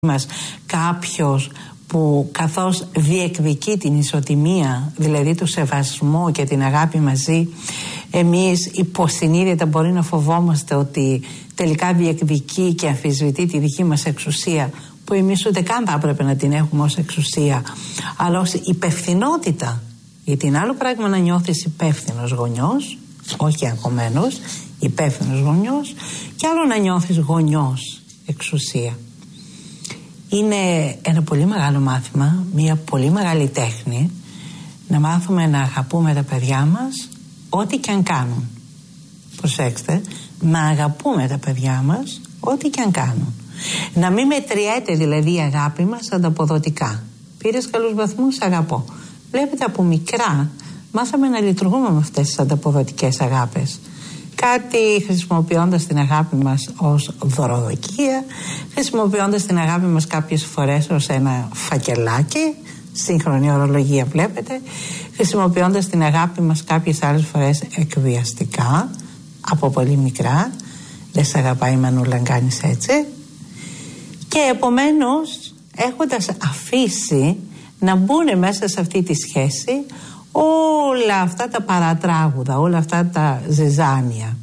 μας κάποιος που καθώς διεκδικεί την ισοτιμία, δηλαδή το σεβασμό και την αγάπη μαζί, εμείς υποσυνείδητα μπορεί να φοβόμαστε ότι τελικά διεκδικεί και αμφισβητεί τη δική μας εξουσία, που εμείς ούτε καν θα έπρεπε να την έχουμε ως εξουσία, αλλά ως υπευθυνότητα. Γιατί είναι άλλο πράγμα να νιώθεις υπεύθυνος γονιός, όχι αγχωμένος, υπεύθυνος γονιός, και άλλο να νιώθεις γονιός εξουσία. Είναι ένα πολύ μεγάλο μάθημα, μια πολύ μεγάλη τέχνη, να μάθουμε να αγαπούμε τα παιδιά μας ό,τι και αν κάνουν. Προσέξτε, να αγαπούμε τα παιδιά μας ό,τι και αν κάνουν. Να μην μετριέται δηλαδή η αγάπη μας ανταποδοτικά. Πήρες καλούς βαθμούς, αγαπώ. Βλέπετε, από μικρά μάθαμε να λειτουργούμε με αυτές τις ανταποδοτικές αγάπες. Κάτι χρησιμοποιώντας την αγάπη μας ως δωροδοκία, χρησιμοποιώντας την αγάπη μας κάποιες φορές ως ένα φακελάκι, σύγχρονη ορολογία βλέπετε, χρησιμοποιώντας την αγάπη μας κάποιες άλλες φορές εκβιαστικά, από πολύ μικρά. Δεν σ' αγαπάει η μανούλα αν κάνεις έτσι. Και επομένως, έχοντας αφήσει να μπουν μέσα σε αυτή τη σχέση όλα αυτά τα παρατράγουδα, όλα αυτά τα ζεζάνια,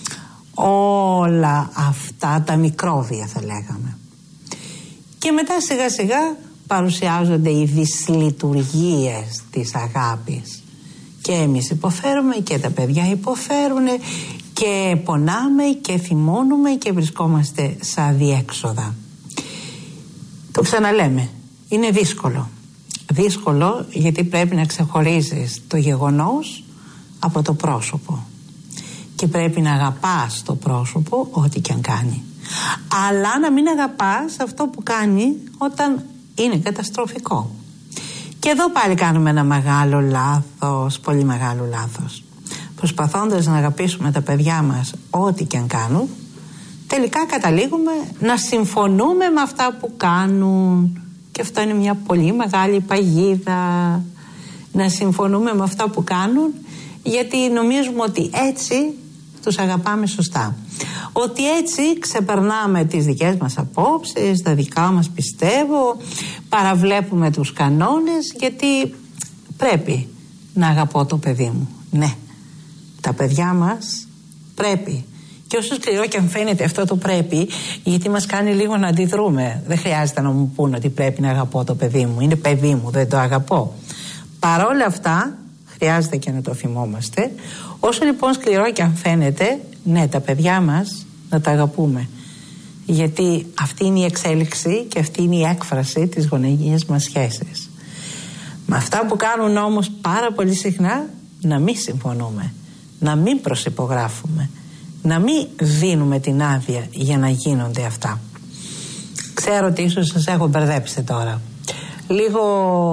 όλα αυτά τα μικρόβια θα λέγαμε. Και μετά σιγά σιγά παρουσιάζονται οι δυσλειτουργίες της αγάπης. Και εμείς υποφέρουμε και τα παιδιά υποφέρουν και πονάμε και θυμώνουμε και βρισκόμαστε σε αδιέξοδα. Το ξαναλέμε, είναι δύσκολο. Δύσκολο γιατί πρέπει να ξεχωρίζεις το γεγονός από το πρόσωπο και πρέπει να αγαπάς το πρόσωπο ό,τι και αν κάνει, αλλά να μην αγαπάς αυτό που κάνει όταν είναι καταστροφικό. Και εδώ πάλι κάνουμε ένα μεγάλο λάθος, πολύ μεγάλο λάθος. Προσπαθώντας να αγαπήσουμε τα παιδιά μας ό,τι και αν κάνουν, τελικά καταλήγουμε να συμφωνούμε με αυτά που κάνουν. Και αυτό είναι μια πολύ μεγάλη παγίδα, να συμφωνούμε με αυτά που κάνουν, γιατί νομίζουμε ότι έτσι τους αγαπάμε σωστά. Ότι έτσι ξεπερνάμε τις δικές μας απόψεις, τα δικά μας πιστεύω, παραβλέπουμε τους κανόνες, γιατί πρέπει να αγαπώ το παιδί μου. Ναι, τα παιδιά μας πρέπει. Και όσο σκληρό και αν φαίνεται αυτό το πρέπει, γιατί μας κάνει λίγο να αντιδρούμε. Δεν χρειάζεται να μου πούνε ότι πρέπει να αγαπώ το παιδί μου. Είναι παιδί μου, δεν το αγαπώ. Παρόλα αυτά, χρειάζεται και να το θυμόμαστε. Όσο λοιπόν σκληρό και αν φαίνεται, ναι, τα παιδιά μας να τα αγαπούμε. Γιατί αυτή είναι η εξέλιξη και αυτή είναι η έκφραση της γονεϊκής μας σχέσης. Με αυτά που κάνουν όμως πάρα πολύ συχνά, να μην συμφωνούμε, να μην προσυπογράφουμε, να μην δίνουμε την άδεια για να γίνονται αυτά. Ξέρω ότι ίσως σας έχω μπερδέψει τώρα. Λίγο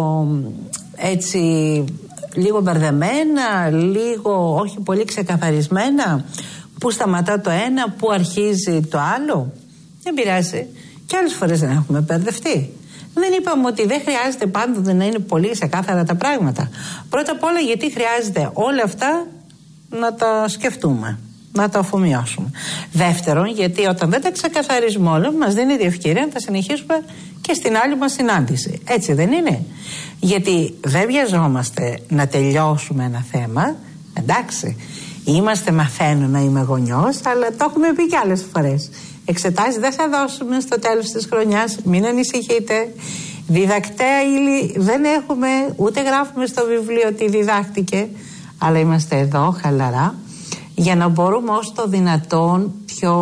έτσι, λίγο μπερδεμένα, λίγο όχι πολύ ξεκαθαρισμένα. Πού σταματά το ένα, πού αρχίζει το άλλο. Δεν πειράζει. Και άλλες φορές δεν έχουμε μπερδευτεί. Δεν είπαμε ότι δεν χρειάζεται πάντοτε να είναι πολύ ξεκάθαρα τα πράγματα. Πρώτα απ' όλα γιατί χρειάζεται όλα αυτά να τα σκεφτούμε, να τα αφομοιώσουμε. Δεύτερον, γιατί όταν δεν τα ξεκαθαρίζουμε όλα, μας δίνει τη ευκαιρία να τα συνεχίσουμε και στην άλλη μας συνάντηση. Έτσι δεν είναι? Γιατί δεν βιαζόμαστε να τελειώσουμε ένα θέμα. Εντάξει, μαθαίνω να είμαι γονιός, αλλά το έχουμε πει κι άλλες φορές. Εξετάσεις δεν θα δώσουμε στο τέλος της χρονιάς, μην ανησυχείτε. Διδακτέα ύλη δεν έχουμε, ούτε γράφουμε στο βιβλίο τι διδάχτηκε, αλλά είμαστε εδώ χαλαρά για να μπορούμε όσο το δυνατόν πιο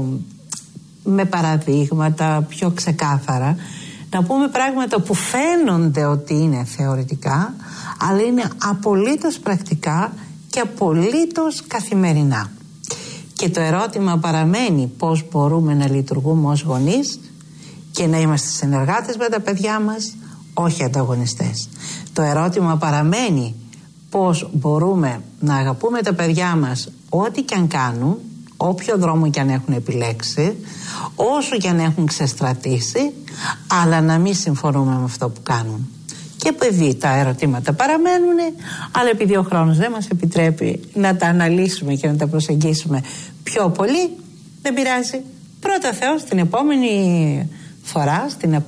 με παραδείγματα, πιο ξεκάθαρα να πούμε πράγματα που φαίνονται ότι είναι θεωρητικά, αλλά είναι απολύτως πρακτικά και απολύτως καθημερινά. Και το ερώτημα παραμένει πώς μπορούμε να λειτουργούμε ως γονείς και να είμαστε συνεργάτες με τα παιδιά μας, όχι ανταγωνιστές. Το ερώτημα παραμένει πώς μπορούμε να αγαπούμε τα παιδιά μας ό,τι και αν κάνουν, όποιο δρόμο και αν έχουν επιλέξει, όσο και αν έχουν ξεστρατήσει, αλλά να μην συμφωνούμε με αυτό που κάνουν. Και επειδή τα ερωτήματα παραμένουν, αλλά επειδή ο χρόνος δεν μας επιτρέπει να τα αναλύσουμε και να τα προσεγγίσουμε πιο πολύ, δεν πειράζει. Πρώτα Θεός, την επόμενη φορά, στην